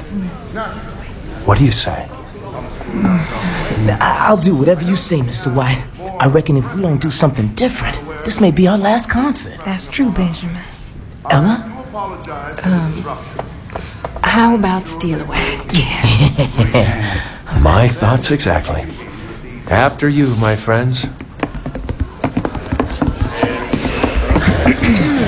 What do you say? I'll do whatever you say, Mr. White. I reckon if we don't do something different, this may be our last concert. That's true, Benjamin. Ella? How about Steal Away? Yeah. My thoughts exactly. After you, my friends.